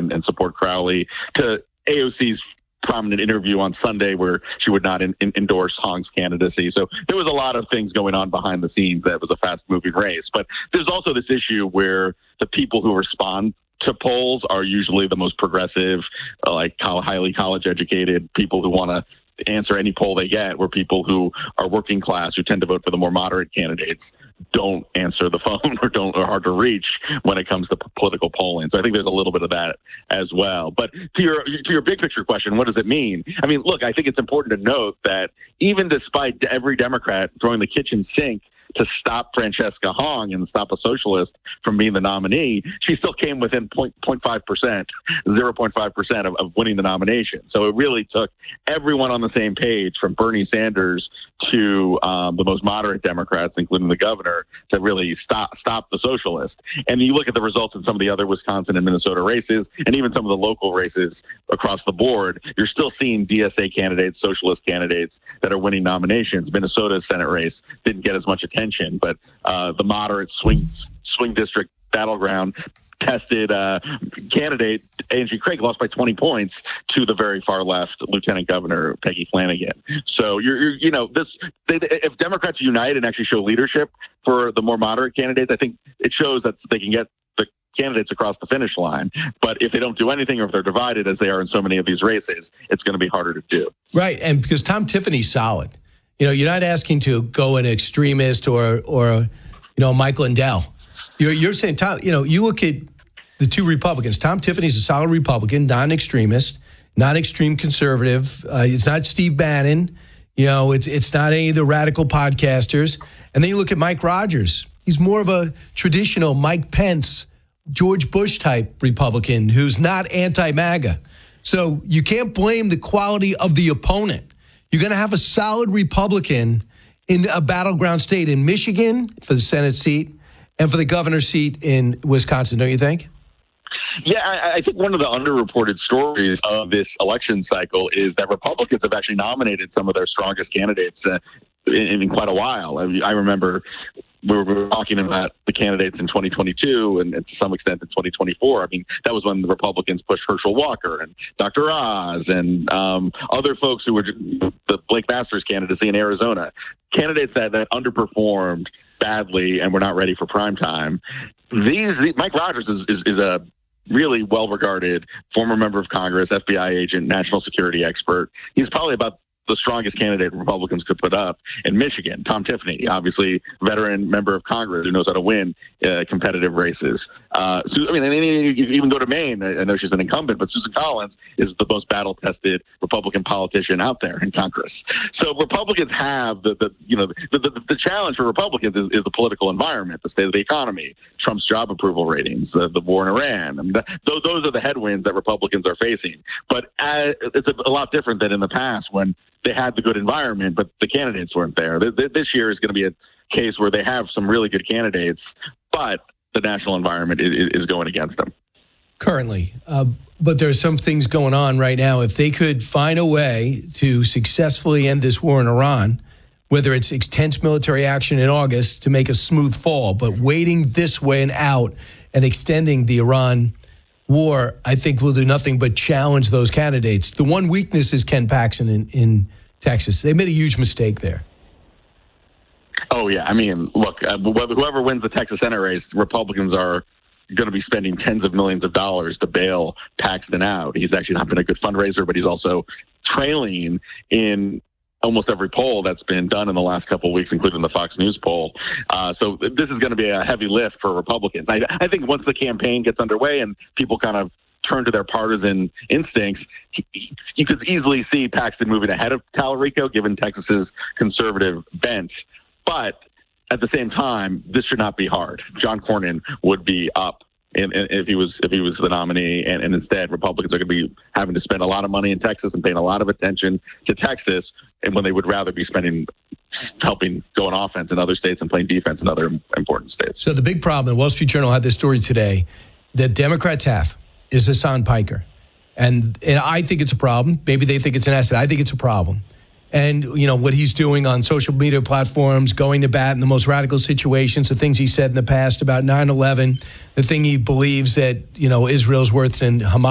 and support Crowley, to AOC's prominent interview on Sunday where she would not endorse Hong's candidacy. So there was a lot of things going on behind the scenes. That was a fast-moving race. But there's also this issue where the people who respond to polls are usually the most progressive, highly college-educated people who want to answer any poll they get, where people who are working class, who tend to vote for the more moderate candidates, don't answer the phone or are hard to reach when it comes to political polling. So I think there's a little bit of that as well. But to your big picture question, what does it mean? I mean, look, I think it's important to note that even despite every Democrat throwing the kitchen sink to stop Francesca Hong and stop a socialist from being the nominee, she still came within 0.5% of winning the nomination. So it really took everyone on the same page, from Bernie Sanders to the most moderate Democrats, including the governor, to really stop the socialist. And you look at the results in some of the other Wisconsin and Minnesota races, and even some of the local races across the board, you're still seeing DSA candidates, socialist candidates that are winning nominations. Minnesota's Senate race didn't get as much attention, but the moderate swing district battleground tested candidate Angie Craig lost by 20 points to the very far left Lieutenant Governor Peggy Flanagan. So if Democrats unite and actually show leadership for the more moderate candidates, I think it shows that they can get the candidates across the finish line. But if they don't do anything, or if they're divided as they are in so many of these races, it's going to be harder to do. Right, and because Tom Tiffany's solid. You're not asking to go an extremist or Mike Lindell. You're saying, Tom, you look at the two Republicans. Tom Tiffany's a solid Republican, non-extremist, not extreme conservative. It's not Steve Bannon. It's not any of the radical podcasters. And then you look at Mike Rogers. He's more of a traditional Mike Pence, George Bush type Republican who's not anti-MAGA. So you can't blame the quality of the opponent. You're going to have a solid Republican in a battleground state in Michigan for the Senate seat and for the governor's seat in Wisconsin, don't you think? Yeah, I think one of the underreported stories of this election cycle is that Republicans have actually nominated some of their strongest candidates in quite a while. I remember we were talking about the candidates in 2022 and to some extent in 2024. I mean, that was when the Republicans pushed Herschel Walker and Dr. Oz and other folks who were the Blake Masters candidacy in Arizona, candidates that underperformed badly and were not ready for prime time. Mike Rogers is a really well-regarded former member of Congress, FBI agent, national security expert. He's probably about the strongest candidate Republicans could put up in Michigan. Tom Tiffany, obviously veteran member of Congress who knows how to win competitive races. You even go to Maine. I know she's an incumbent, but Susan Collins is the most battle-tested Republican politician out there in Congress. So Republicans have the challenge for Republicans is the political environment, the state of the economy, Trump's job approval ratings, the war in Iran. I mean, those are the headwinds that Republicans are facing. But it's a lot different than in the past when they had the good environment, but the candidates weren't there. This year is going to be a case where they have some really good candidates, but the national environment is going against them. Currently. But there's some things going on right now. If they could find a way to successfully end this war in Iran, whether it's intense military action in August to make a smooth fall, but waiting this way and out and extending the Iran war, I think will do nothing but challenge those candidates. The one weakness is Ken Paxton in Texas. They made a huge mistake there. Oh, yeah. I mean, look, whoever wins the Texas Senate race, Republicans are going to be spending tens of millions of dollars to bail Paxton out. He's actually not been a good fundraiser, but he's also trailing in almost every poll that's been done in the last couple of weeks, including the Fox News poll. So this is going to be a heavy lift for Republicans. I think once the campaign gets underway and people kind of turn to their partisan instincts, you could easily see Paxton moving ahead of Talarico, given Texas's conservative bent. But at the same time, this should not be hard. John Cornyn would be up if he was the nominee, and instead Republicans are going to be having to spend a lot of money in Texas and paying a lot of attention to Texas, and when they would rather be helping go on offense in other states and playing defense in other important states. So the big problem, the Wall Street Journal had this story today, that Democrats have is Hassan Piker. And I think it's a problem. Maybe they think it's an asset. I think it's a problem. And, what he's doing on social media platforms, going to bat in the most radical situations, the things he said in the past about 9/11, the thing he believes that, Israel's worse than Hamas.